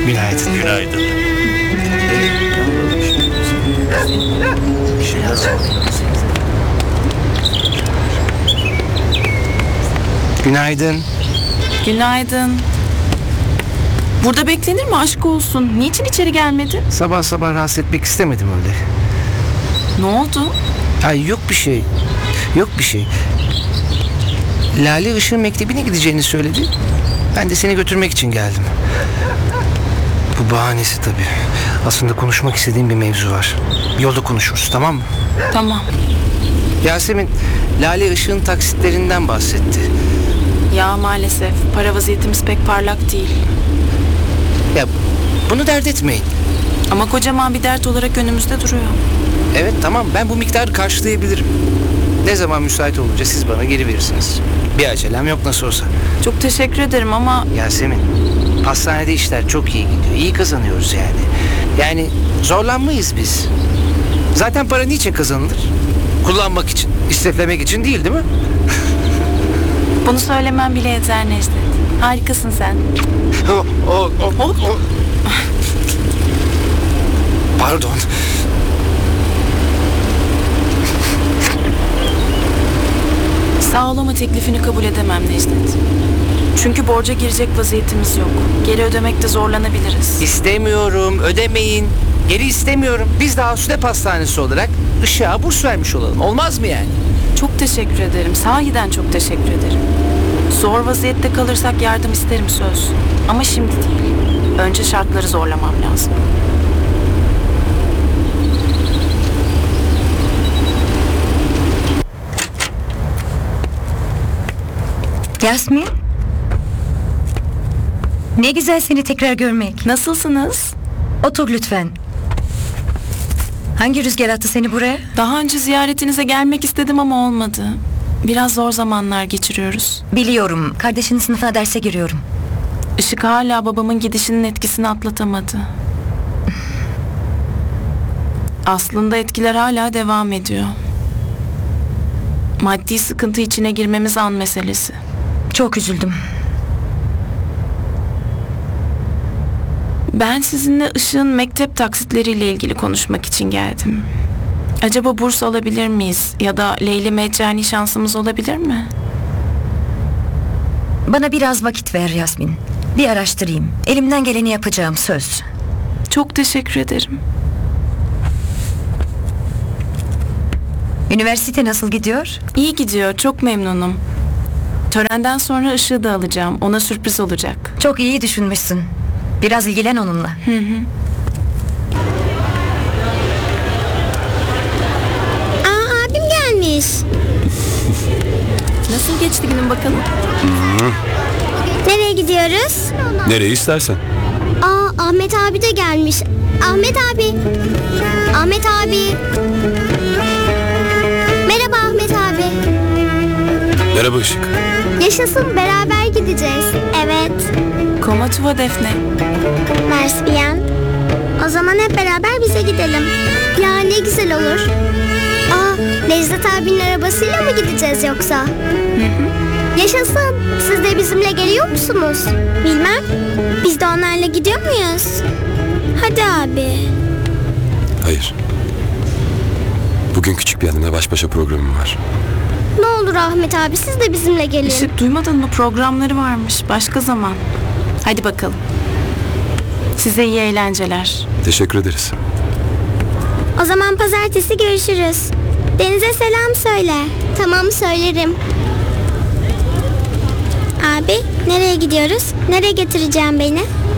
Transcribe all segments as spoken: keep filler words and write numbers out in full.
Günaydın. Günaydın. Günaydın. Günaydın. Burada beklenir mi, aşk olsun? Niçin içeri gelmedin? Sabah sabah rahatsız etmek istemedim öyle. Ne oldu? Ay yok bir şey. Yok bir şey. Lale Işık'ın mektebine gideceğini söyledi. Ben de seni götürmek için geldim. Bu bahanesi tabii. Aslında konuşmak istediğim bir mevzu var. Yolda konuşuruz, tamam mı? Tamam. Yasemin, Lale Işık'ın taksitlerinden bahsetti. Ya maalesef para vaziyetimiz pek parlak değil. Ya bunu dert etmeyin. Ama kocaman bir dert olarak önümüzde duruyor. Evet tamam, ben bu miktarı karşılayabilirim. Ne zaman müsait olunca siz bana geri verirsiniz. Bir acelem yok nasıl olsa. Çok teşekkür ederim ama Yasemin, hastanede işler çok iyi gidiyor. İyi kazanıyoruz yani. Yani zorlanmayız biz. Zaten para niçin kazanılır? Kullanmak için, istiflemek için değil, değil mi? bunu söylemem bile yeter Necdet. Harikasın sen. O, o, o, o. Pardon. Sağ ol ama teklifini kabul edemem Necdet. Çünkü borca girecek vaziyetimiz yok. Geri ödemekte zorlanabiliriz. İstemiyorum, ödemeyin. Geri istemiyorum. Biz de Asudep Hastanesi olarak Işık'a burs vermiş olalım. Olmaz mı yani? Çok teşekkür ederim. Sahiden çok teşekkür ederim. Zor vaziyette kalırsak yardım isterim söz. Ama şimdi değil. Önce şartları zorlamam lazım. Yasmin. Ne güzel seni tekrar görmek. Nasılsınız? Otur lütfen. Hangi rüzgar attı seni buraya? Daha önce ziyaretinize gelmek istedim ama olmadı. Biraz zor zamanlar geçiriyoruz. Biliyorum. Kardeşinin sınıfına derse giriyorum. Işık hala babamın gidişinin etkisini atlatamadı. Aslında etkiler hala devam ediyor. Maddi sıkıntı içine girmemiz an meselesi. Çok üzüldüm. Ben sizinle Işık'ın mektep taksitleriyle ilgili konuşmak için geldim. Acaba burs alabilir miyiz? Ya da Leyli Meccani şansımız olabilir mi? Bana biraz vakit ver Yasmin. Bir araştırayım. Elimden geleni yapacağım, söz. Çok teşekkür ederim. Üniversite nasıl gidiyor? İyi gidiyor, çok memnunum. Törenden sonra Işık'ı da alacağım. Ona sürpriz olacak. Çok iyi düşünmüşsün. Biraz ilgilen onunla. Hı hı. Aa, abim gelmiş. Nasıl geçti günün bakalım? Nereye gidiyoruz? Nereye istersen. Aa, Ahmet abi de gelmiş. Ahmet abi. Ahmet abi. Merhaba Ahmet abi. Merhaba Işık. Yaşasın, beraber gideceğiz. Evet. Comment tu vas Defne? Merci bien. O zaman hep beraber bize gidelim. Ya ne güzel olur. Aa, Necdet abinin arabasıyla mı gideceğiz yoksa? Hı hı. Yaşasın. Siz de bizimle geliyor musunuz? Bilmem. Biz de onlarla gidiyor muyuz? Hadi abi. Hayır. Bugün küçük bir hanımla baş başa programım var. Ne olur Ahmet abi, siz de bizimle gelin. Işık, duymadın mı? Programları varmış. Başka zaman. Hadi bakalım. Size iyi eğlenceler. Teşekkür ederiz. O zaman pazartesi görüşürüz. Deniz'e selam söyle. Tamam, söylerim. Abi, nereye gidiyoruz? Nereye getireceğim beni?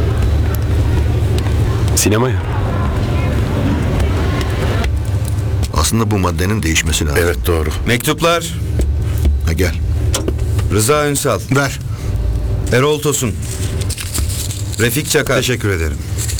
Sinemaya. Aslında bu maddenin değişmesi lazım. Evet, doğru. Mektuplar. Ha, gel. Rıza Ünsal. Ver. Erol Tosun. Refik Çakar. Teşekkür ederim.